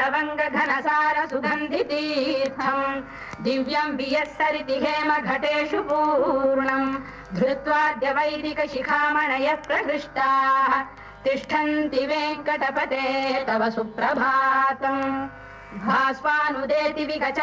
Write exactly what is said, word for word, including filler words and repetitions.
लवंग घनसार सुगंधि तीर्थम दिव्यं वियस्सरिति हेम घटेषु पूर्णं धृत्वाद्य वैदिक शिखामणयः प्रहृष्टाः तिष्ठन्ति वेङ्कटपते तव सुप्रभातम् भास्वानुदेति विगच